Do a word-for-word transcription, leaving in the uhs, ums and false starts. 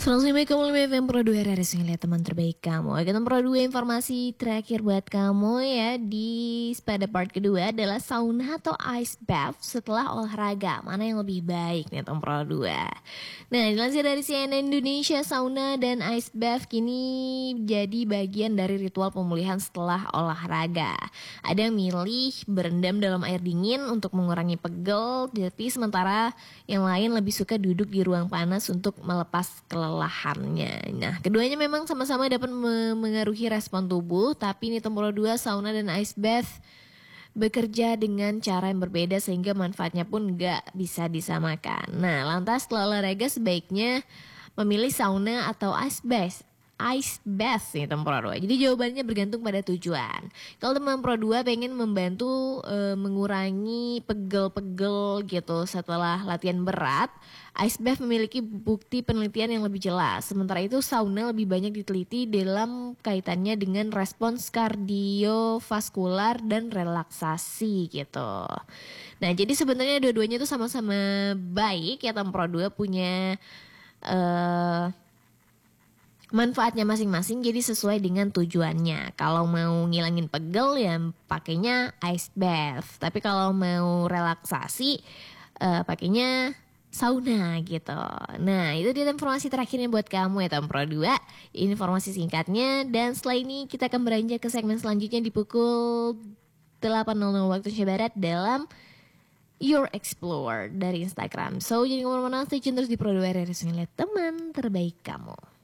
seratus lima koma lima F M Pro dua R R S ngeliat teman terbaik kamu. Kita Pro dua informasi terakhir buat kamu ya di pada part kedua adalah sauna atau ice bath setelah olahraga. Mana yang lebih baik nih Tom Pro dua. Nah, dilansir dari C N N Indonesia, sauna dan ice bath kini jadi bagian dari ritual pemulihan setelah olahraga. Ada yang milih berendam dalam air dingin untuk mengurangi pegel, tapi sementara yang lain lebih suka duduk di ruang panas untuk melepas kelelahannya. Nah, keduanya memang sama-sama dapat memengaruhi respon tubuh, tapi ini Tempura dua, sauna dan ice bath bekerja dengan cara yang berbeda sehingga manfaatnya pun nggak bisa disamakan. Nah, lantas setelah olahraga sebaiknya memilih sauna atau ice bath. Ice bath nih Tempura dua. Jadi jawabannya bergantung pada tujuan. Kalau teman Pro dua pengen membantu e, mengurangi pegel-pegel gitu setelah latihan berat, ice bath memiliki bukti penelitian yang lebih jelas. Sementara itu sauna lebih banyak diteliti dalam kaitannya dengan respons kardiovaskular dan relaksasi gitu. Nah, jadi sebenarnya dua-duanya itu sama-sama baik ya. Tempura dua punya eh manfaatnya masing-masing, jadi sesuai dengan tujuannya. Kalau mau ngilangin pegel ya pakainya ice bath. Tapi kalau mau relaksasi uh, pakainya sauna gitu. Nah, itu dia informasi terakhirnya buat kamu ya Tom Pro dua. Informasi singkatnya, dan setelah ini kita akan beranjak ke segmen selanjutnya di pukul delapan waktu Indonesia Barat dalam Your Explore dari Instagram. So, jadi kemana-mana stay tune terus di Pro dua R R S ngeliat teman terbaik kamu.